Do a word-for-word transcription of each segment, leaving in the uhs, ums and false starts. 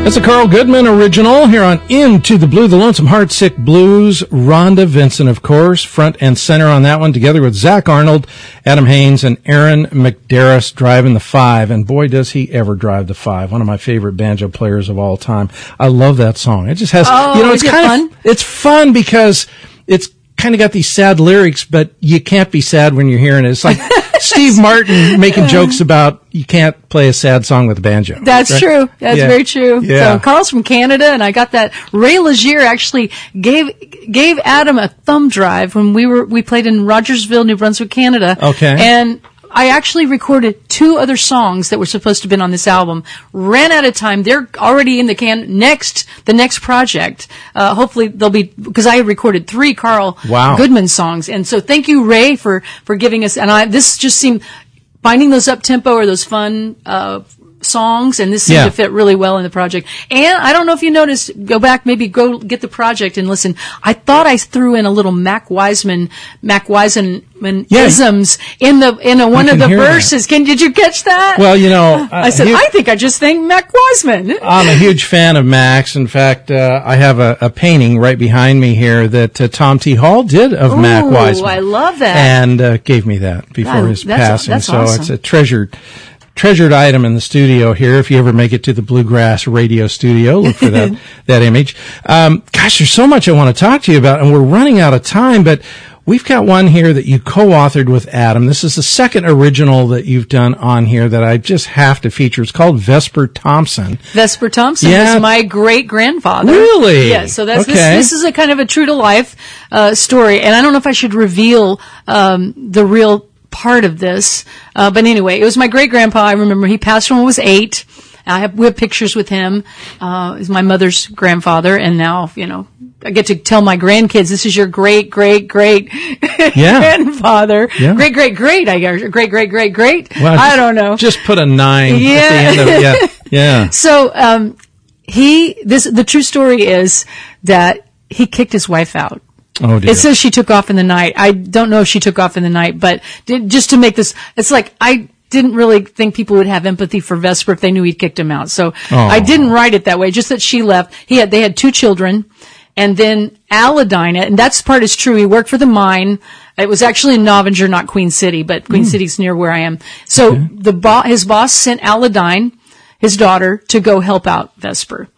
That's a Carl Goodman original here on Into the Blue, the Lonesome Heartsick Blues. Rhonda Vincent, of course, front and center on that one, together with Zach Arnold, Adam Haynes, and Aaron McDarris driving the five. And boy, does he ever drive the five. One of my favorite banjo players of all time. I love that song. It just has, oh, you know, it's is it kind of fun? It's fun because it's kind of got these sad lyrics, but you can't be sad when you're hearing it. It's like Steve Martin making jokes about you can't play a sad song with a banjo. That's right? true. That's yeah. very true. Yeah. So Carl's from Canada, and I got that. Ray Legier actually gave gave Adam a thumb drive when we were we played in Rogersville, New Brunswick, Canada. Okay. And I actually recorded two other songs that were supposed to have been on this album. Ran out of time. They're already in the can. Next, the next project. Uh, hopefully they'll be, because I recorded three Carl wow. Goodman songs. And so thank you, Ray, for, for giving us, and I, this just seemed, finding those up tempo or those fun, uh, songs, and this seemed yeah. to fit really well in the project. And I don't know if you noticed, go back, maybe go get the project and listen. I thought I threw in a little Mac Wiseman, Mac Wiseman yeah. isms in the in a, one of the verses. That. Can did you catch that? Well, you know, uh, I said, he, I think I just think Mac Wiseman. I'm a huge fan of Max. In fact, uh, I have a, a painting right behind me here that uh, Tom T. Hall did of Ooh, Mac Wiseman. I love that. And uh, gave me that before God, his that's, passing. that's so awesome. It's a treasured treasured item in the studio here. If you ever make it to the Bluegrass Radio Studio, look for that that image. Um, gosh, there's so much I want to talk to you about, and we're running out of time, but we've got one here that you co-authored with Adam. This is the second original that you've done on here that I just have to feature. It's called Vesper Thompson. Vesper Thompson yeah. is my great-grandfather. Really? Yes, so that's okay. this, this is a kind of a true-to-life uh, story, and I don't know if I should reveal um, the real part of this, uh, but anyway, it was my great-grandpa. I remember he passed when I was eight. I have, we have pictures with him. Uh, he's my mother's grandfather, and now, you know, I get to tell my grandkids, this is your great, great, great yeah. grandfather. Yeah. Great, great, great, I guess. Great, great, great, great. Well, I just, don't know. Just put a nine yeah. at the end of it. Yeah. Yeah. So, um, he, this, the true story is that he kicked his wife out. Oh, dear. It says she took off in the night. I don't know if she took off in the night, but did, just to make this, it's like, I didn't really think people would have empathy for Vesper if they knew he'd kicked him out. So oh. I didn't write it that way, just that she left. He had, they had two children, and then Aladine, and that's part is true. He worked for the mine. It was actually in Novinger, not Queen City, but Queen mm. City's near where I am. So okay. the bo- his boss sent Aladine, his daughter, to go help out Vesper.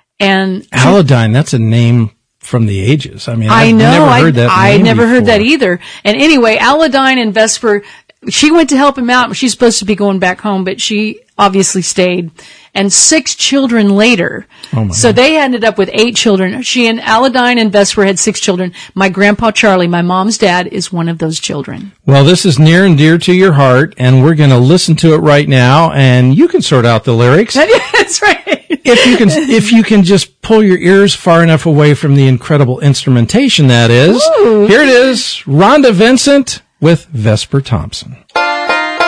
And Aladine, that's a name from the ages. I mean, I I've know, never heard that I, I name never before. heard that either. And anyway, Aladine and Vesper, she went to help him out. She's supposed to be going back home, but she obviously stayed. And six children later. Oh my so God. they ended up with eight children. She and Aladine and Vesper had six children. My grandpa Charlie, my mom's dad, is one of those children. Well, this is near and dear to your heart, and we're going to listen to it right now, and you can sort out the lyrics. That's right. If you can, if you can just pull your ears far enough away from the incredible instrumentation that is. Ooh. Here it is, Rhonda Vincent with Vesper Thompson.